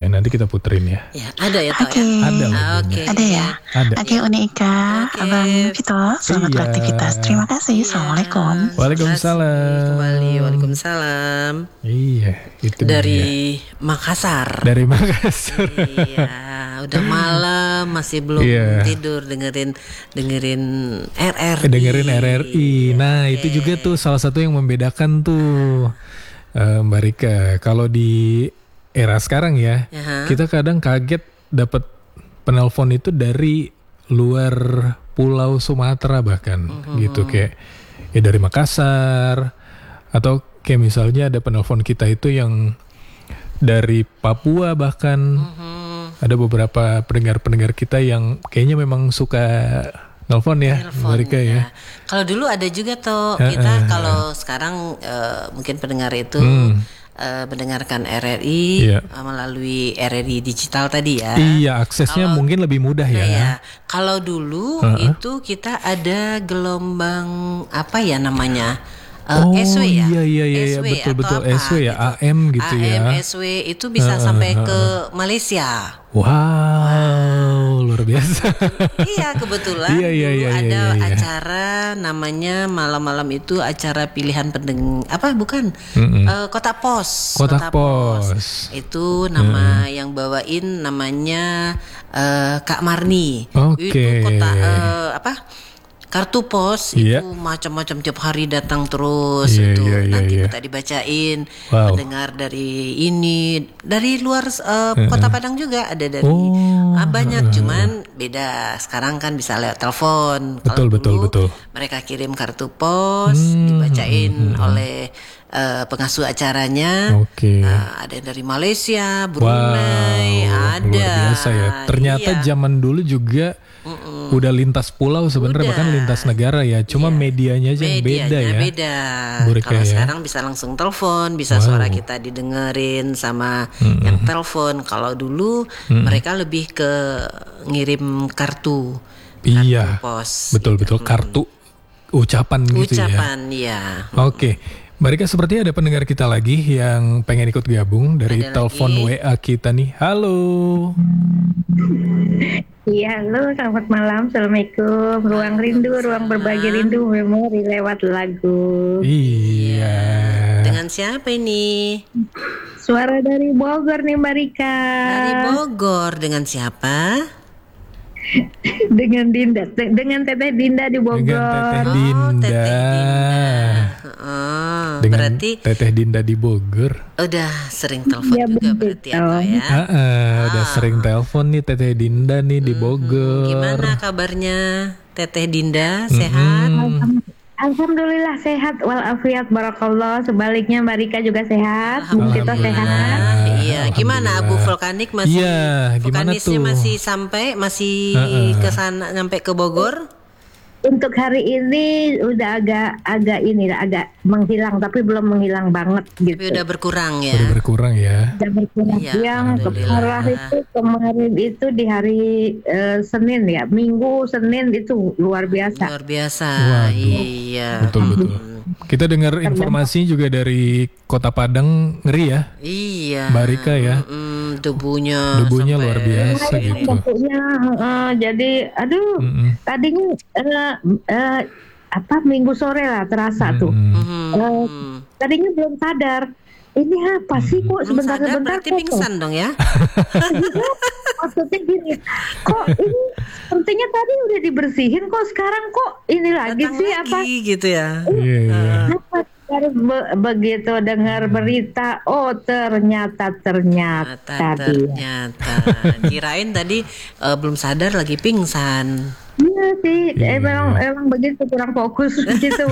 nanti kita puterin ya. Ya, ada ya Toh Oke. ya. Ada Oke. lagunya. Ada ya? Ada. Oke, Uni Ika, Oke. Abang Vito, selamat Iya. beraktivitas. Terima kasih. Assalamualaikum. Terima Waalaikumsalam. kasih. Kembali, waalaikumsalam. Iya, itu Dari dia. Makassar. Dari Makassar. Iya, udah malam masih belum Iya. tidur dengerin RRI. Dengerin RRI. Nah, itu juga tuh salah satu yang membedakan tuh Mbak Rika. Kalau di era sekarang ya, Aha. kita kadang kaget dapat penelpon itu dari luar Pulau Sumatera bahkan gitu, kayak ya dari Makassar, atau kayak misalnya ada penelpon kita itu yang dari Papua bahkan. Ada beberapa pendengar-pendengar kita yang kayaknya memang suka nelpon ya, Mbak Rika ya. Kalau dulu ada juga tuh kita kalau sekarang mungkin pendengar itu mendengarkan RRI Iya. melalui RRI digital tadi ya. Iya, aksesnya mungkin lebih mudah ya. Iya. Kalau dulu itu kita ada gelombang apa ya namanya? SW ya. Iya, SW betul atau apa SW ya, gitu. AM gitu ya. AM, SW itu bisa sampai ke Malaysia. Wow, luar biasa. Iya, kebetulan Iya, dulu ada iya. acara namanya malam-malam itu acara pilihan Kotak Pos. Kotak Pos. Itu nama yang bawain namanya Kak Marni. Oke. Itu kotak kartu pos Iya. itu macam-macam tiap hari datang terus Iya, itu iya, nanti iya. minta dibacain. Wow. Pendengar dari luar Kota Padang juga ada dari banyak cuman beda. Sekarang kan bisa lewat telepon. Kalau Betul. dulu mereka kirim kartu pos dibacain oleh pengasuh acaranya. Oke. Ada yang dari Malaysia, Brunei, ada. Luar biasa ya. Ternyata Iya. zaman dulu juga udah lintas pulau sebenarnya, bahkan lintas negara ya. Cuma medianya aja yang beda ya. Beda. Bu Rika Kalau ya. sekarang bisa langsung telepon, bisa suara kita didengerin sama yang telepon. Kalau dulu mereka lebih ke ngirim kartu Iya. pos. Betul kartu ucapan gitu ya. Ucapan ya. Oke. Mbak Rika, sepertinya ada pendengar kita lagi yang pengen ikut gabung dari Ada telepon lagi. WA kita nih. Halo. Iya, halo, selamat malam, assalamualaikum. Ruang rindu, ruang berbagi rindu, memori lewat lagu. Iya. Dengan siapa ini? Suara dari Bogor nih, Mbak Rika. Dari Bogor. Dengan siapa? Dengan Teteh Dinda di Bogor. Dengan Teteh Dinda. Teteh Dinda. Dengan Berarti Teteh Dinda di Bogor. udah sering telepon Iya, juga betul. berarti atau ya? Udah sering telepon nih Teteh Dinda nih di Bogor. Gimana kabarnya Teteh Dinda? Sehat? Alhamdulillah sehat walafiat barakallah. Sebaliknya Mbak Rika juga sehat, Bu Tito sehat. Iya, gimana Abu vulkanik masih? Iya, gimana vulkanisnya tuh? masih ke sana nyampe ke Bogor? Untuk hari ini udah agak menghilang, tapi belum menghilang banget gitu. Tapi udah berkurang ya. Udah berkurang ya. Udah berkurang. Iya, Yang alhamdulillah. keparah itu kemarin itu di hari Senin ya, Minggu Senin itu luar biasa. Luar biasa. Waduh. Iya. Betul. Kita dengar informasi juga dari Kota Padang, ngeri ya. Iya. Mbak Rika ya. Debunya Debunya sampai luar biasa ini. gitu. Pokoknya jadi aduh tadinya minggu sore lah terasa tuh. Tadinya belum sadar. Ini apa sih kok Belum sadar sebentar-sebentar berarti kok pingsan dong ya. maksudnya gini, kok ini sepertinya tadi udah dibersihin kok sekarang kok ini lagi Datang sih lagi gitu ya. Iya. apa baru begitu dengar berita, oh ternyata dia. Ternyata kirain tadi belum sadar lagi pingsan. Iya sih, emang begitu, kurang fokus gitu.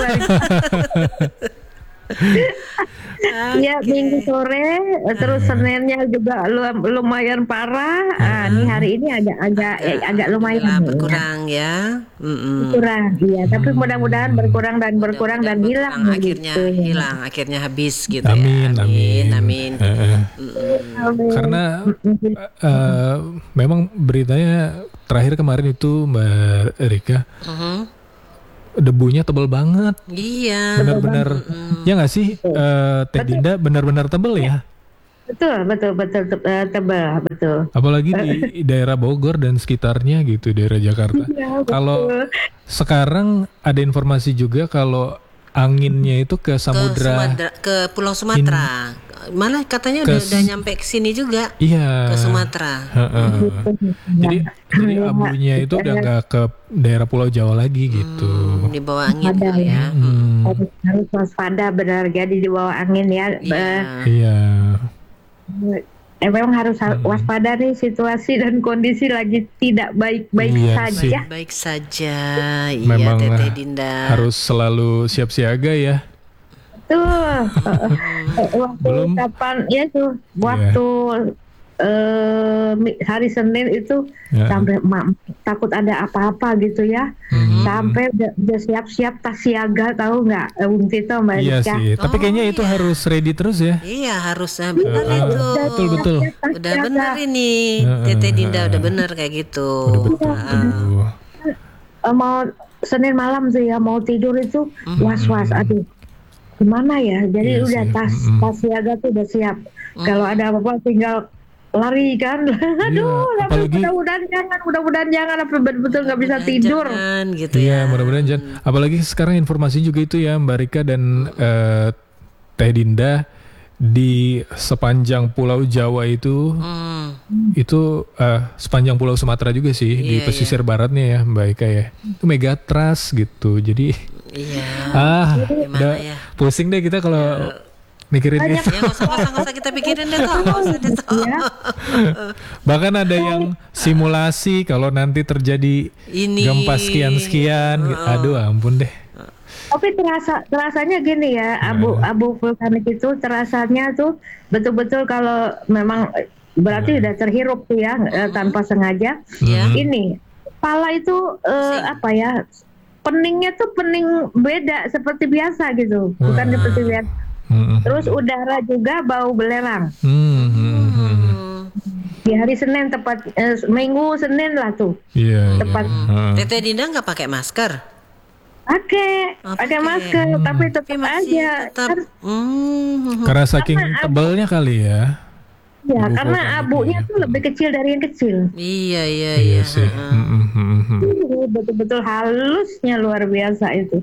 Iya, Minggu sore terus Seninnya juga lumayan parah. Ini hari ini agak lumayan berkurang ya. Berkurang, iya. Tapi mudah-mudahan berkurang dan hilang. Akhirnya gitu. hilang, akhirnya habis gitu Amin, ya. amin. Karena memang beritanya terakhir kemarin itu Mbak Rika, debunya tebal banget. Iya. Benar-benar, ya nggak sih Teh Dinda benar-benar tebal ya? betul tebal betul. Apalagi di daerah Bogor dan sekitarnya gitu, daerah Jakarta. Iya, betul. Kalau sekarang ada informasi juga kalau anginnya itu ke samudra. Ke Pulau Sumatera. Malah katanya udah nyampe ke sini juga. Iya. Ke Sumatera. Jadi abunya itu udah nggak ke daerah Pulau Jawa lagi gitu. Di bawah angin ya. Harus waspada benar, jadi di bawah angin ya. Iya. Memang harus waspada nih, situasi dan kondisi lagi tidak baik-baik saja. Baik saja. Memang iya Teteh Dinda. harus selalu siap siaga ya. Tuh. Waktu kapan ya tuh waktu hari Senin itu sampai takut ada apa-apa gitu ya. Sampai udah siap-siap tas siaga, tahu nggak Bung Tito, Mbak Iya Rika? sih, tapi kayaknya itu harus ready terus ya. Iya harusnya benar itu. Betul. Udah benar ini Teteh Dinda, udah benar kayak gitu. Mau Senin malam tuh ya, mau tidur itu was-was, aduh gimana ya, jadi udah tas siaga tuh udah siap. Kalau ada apa-apa tinggal lari kan. Aduh, mudah-mudahan jangan apa betul nggak bisa tidur. Gitu ya. Mudah-mudahan jangan. Apalagi sekarang informasi juga itu ya, Mbak Rika dan Teh Dinda, di sepanjang Pulau Jawa itu sepanjang Pulau Sumatera juga sih, di pesisir baratnya ya, Mbak Rika ya. Itu megatrust gitu. Jadi udah pusing deh kita kalau mikirin itu. Ya nggak usah kita pikirin deh kok. Bahkan ada yang simulasi kalau nanti terjadi gempa sekian. Aduh ampun deh. Tapi terasanya gini ya, abu vulkanik itu terasanya tuh betul-betul kalau memang berarti udah terhirup tuh ya, tanpa sengaja. Ini kepala itu apa ya, peningnya tuh pening beda seperti biasa gitu, bukan seperti biasa. Terus udara juga bau belerang. Di hari Senin tepat Minggu Senin lah tuh. Tepat. Teteh Dinda nggak pakai masker? Pakai masker, tapi tetap aja. Karena saking tebalnya kali ya. Ya, karena abunya tuh lebih kecil dari yang kecil. Iya sih. Betul-betul halusnya luar biasa itu.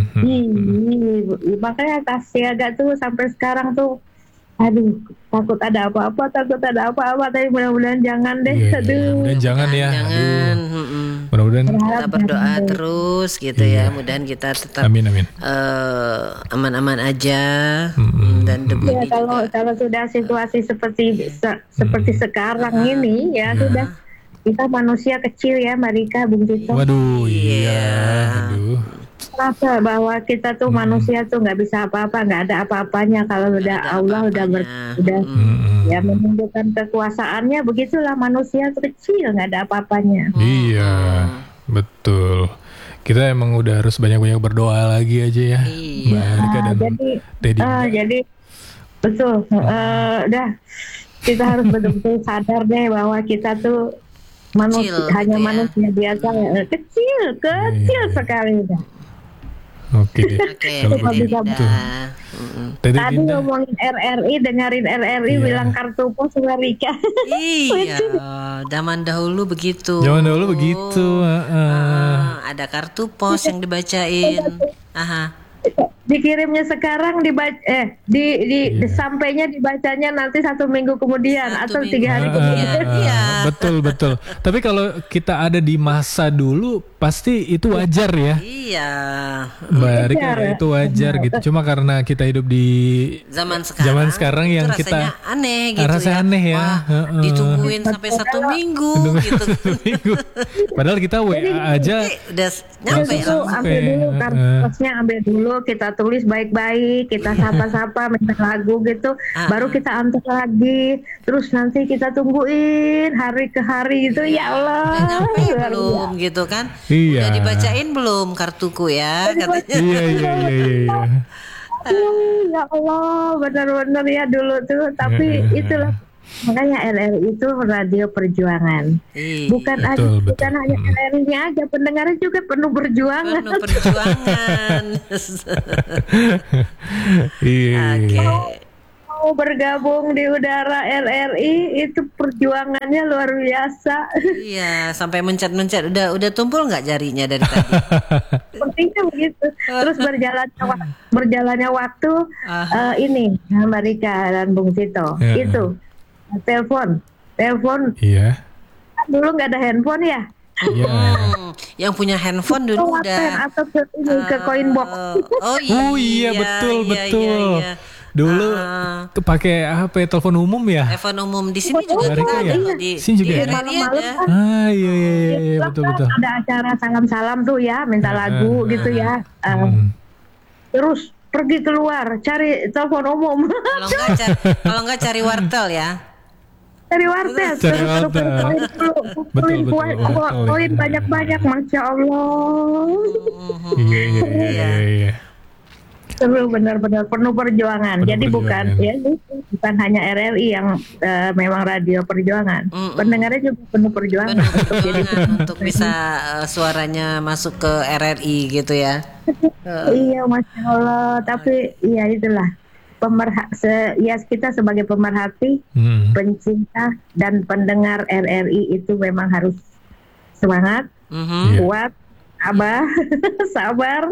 Makanya tas siaga tuh sampai sekarang tuh, aduh, takut ada apa-apa, tapi mudah-mudahan jangan deh. Mudah-mudahan jangan ya. Jangan. Mudah-mudahan kita berdoa terus gitu ya. Mudahan kita tetap aman-aman aja. Dan debu ya, kalau sudah situasi seperti sekarang ini ya sudah, kita manusia kecil ya, Mbak Rika, Bung Tito. Waduh, aduh. Rasa bahwa kita tuh manusia tuh nggak bisa apa-apa, nggak ada apa-apanya kalau udah Allah udah ya menunjukkan kekuasaannya, begitulah manusia tuh kecil, nggak ada apa-apanya. Iya, betul. Kita emang udah harus banyak-banyak berdoa lagi aja ya, Mbak Rika dan Teddy. Jadi betul, udah kita harus betul-betul sadar deh bahwa kita tuh hanya manusia biasa, kecil sekali udah. Oke, kalau begitu. Tadi ngomongin RRI, dengerin RRI bilang kartu pos Rika. Iya, zaman dahulu begitu. Ada kartu pos yang dibacain. Dikirimnya sekarang sampainya dibacanya nanti 1 minggu kemudian atau 3 hari kemudian. Betul. Tapi kalau kita ada di masa dulu pasti itu wajar ya. Iya. Mbak Rika, itu wajar gitu. Cuma karena kita hidup di zaman sekarang yang kita aneh gitu. Rasanya aneh ya. Ditungguin sampai 1 minggu gitu. Padahal kita WA aja udah nyampe ambil dulu kartusnya, ambil dulu, kita tulis baik-baik, kita sapa-sapa, minta lagu gitu, baru kita antar lagi, terus nanti kita tungguin hari ke hari gitu. Ya Allah, udah nyampe belum gitu kan? Iya. Udah dibacain belum kartuku ya katanya. Iya. Ya Allah, benar-benar ya dulu tuh, tapi itulah makanya RRI itu radio perjuangan. Bukan hanya RRI-nya aja, pendengarnya juga penuh perjuangan. Iya. mau bergabung di udara RRI itu perjuangannya luar biasa. Iya, sampai mencet-mencet udah tumpul nggak jarinya dari tadi? Sepertinya begitu. Terus berjalannya waktu ini Mbak Rika dan Bung Tito itu telepon. Iya. Dulu nggak ada handphone ya. Iya. Yang punya handphone dulu udah atau ke koin box. Oh iya, betul. Dulu pakai apa ya, telepon umum ya? Telepon umum di sini juga Mereka kita ya? ada di Sini juga ya? RRI ada. Iya, betul. Ada acara salam-salam tuh ya, minta lagu gitu ya. Terus pergi keluar cari telepon umum. Kalau nggak cari wartel ya. Cari wartel. Betul. Koin banyak-banyak, Masya Allah. Iya. Seru, benar-benar penuh perjuangan. Penuh Jadi perjuangan. bukan hanya RRI yang memang radio perjuangan. Pendengarnya juga penuh perjuangan. Untuk bisa suaranya masuk ke RRI gitu ya. Iya, Masya Allah. Tapi ya itulah kita sebagai pemerhati, pencinta dan pendengar RRI itu memang harus semangat, kuat, sabar.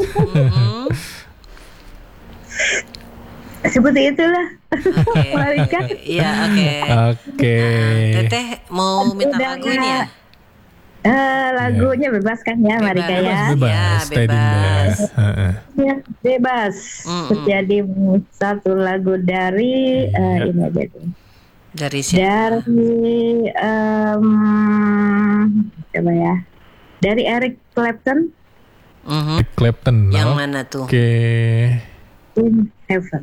Seperti itulah. Oke. Iya, oke. Teteh mau minta lagu ini ya? Lagunya bebas kan ya, Marika ya? Bebas. Ya, bebas. Jadi satu lagu dari ini aja tuh. Dari siapa? Coba ya. Dari Eric Clapton. Clapton. Yang mana tuh? Oke. In Heaven.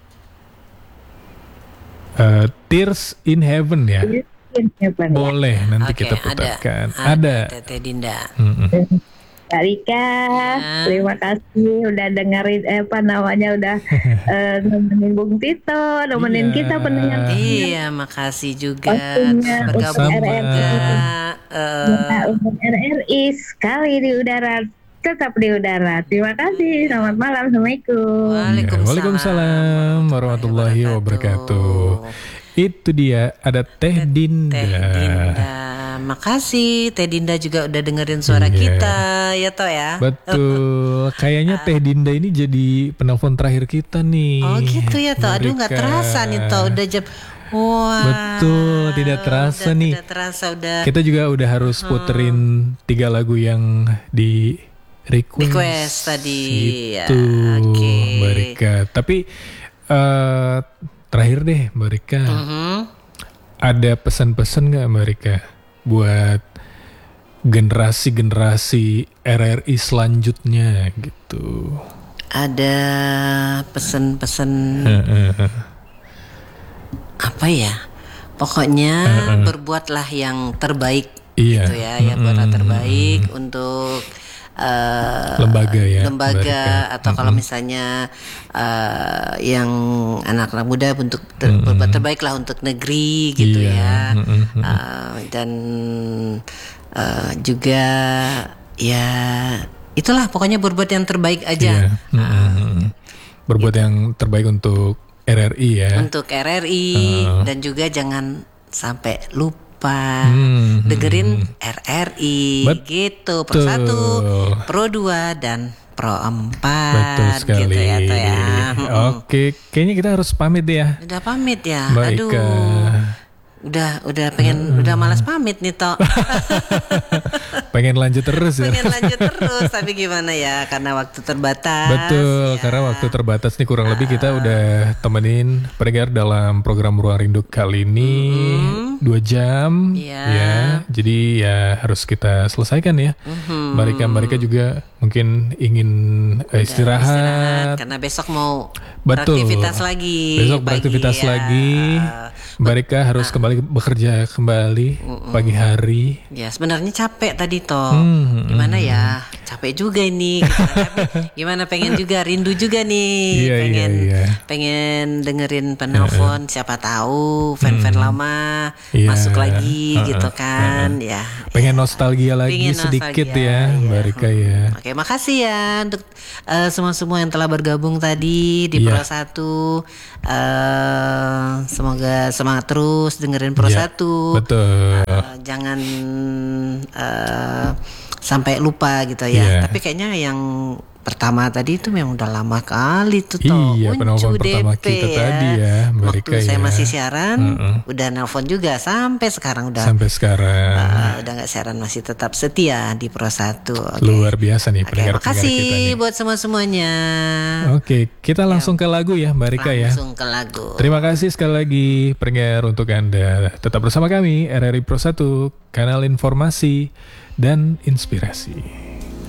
Tears in Heaven ya. In Heaven. Boleh ya. nanti kita putarkan. Ada. Teteh Dinda. Kak Rika, terima kasih udah dengerin udah nemenin Bung Tito, nemenin kita pendengar. Iya, makasih juga bergabung sama. Untuk RRI sekali di udara, tetap di udara. Terima kasih. Selamat malam. Assalamualaikum. Waalaikumsalam warahmatullahi wabarakatuh. Itu dia, ada Teh Dinda. Makasih Teh Dinda juga udah dengerin suara kita ya toh ya. Betul. Kayaknya Teh Dinda ini jadi penelpon terakhir kita nih. Oh gitu ya toh. Aduh nggak terasa nih toh udah jam. Wah. Betul, tidak terasa nih. Tidak terasa udah. Kita juga udah harus puterin 3 lagu yang di request tadi. Itu Mbak Rika. Tapi terakhir deh Mbak Rika. Ada pesan-pesan gak Mbak Rika buat generasi-generasi RRI selanjutnya gitu? Ada pesan-pesan apa ya? Pokoknya berbuatlah yang terbaik gitu ya. Ya buatlah terbaik untuk lembaga atau kalau misalnya yang anak-anak muda untuk berbuat terbaiklah untuk negeri gitu ya. Dan juga ya itulah pokoknya berbuat yang terbaik aja. Berbuat yang terbaik untuk RRI ya. Untuk RRI dan juga jangan sampai lupa dengerin RRI gitu Pro 1, Pro 2 dan Pro 4. Betul sekali. Gitu ya, toh ya. Oke, kayaknya kita harus pamit ya. Udah pamit ya. Baik. Aduh. Udah pengen udah malas pamit nih toh. Pengen lanjut terus ya. Pengen lanjut terus tapi gimana ya karena waktu terbatas. Betul, ya. karena waktu terbatas nih kurang lebih kita udah temenin pendengar dalam program Ruang Rindu kali ini 2 jam ya. Jadi ya harus kita selesaikan ya. Mereka juga mungkin ingin istirahat karena besok mau beraktivitas lagi. Besok beraktivitas lagi. Mereka harus kembali bekerja kembali pagi hari. Ya sebenarnya capek tadi toh. Gimana ya? Capek juga ini. Gimana pengen juga rindu juga nih. Pengen dengerin penelpon siapa tahu fan-fan lama masuk lagi gitu kan. Ya. Pengen nostalgia lagi sedikit ya Mbak Rika ya. Oke makasih ya untuk semua yang telah bergabung tadi di Pro 1. Semoga semangat terus dengerin Pro 1. Betul. Jangan sampai lupa gitu ya. Tapi kayaknya yang pertama tadi itu memang udah lama kali tuh Iya, penelpon pertama kita tadi ya, Mbak Rika. Waktu saya masih siaran, udah nelpon juga sampai sekarang udah. Sampai sekarang. Udah nggak siaran, masih tetap setia di Pro 1. Luar biasa nih pendengar kita makasih nih. buat semuanya. Oke, kita langsung ke lagu ya, Mbak Rika ya. Langsung ke lagu. Terima kasih sekali lagi pendengar untuk Anda. Tetap bersama kami RRI Pro 1, kanal informasi dan inspirasi.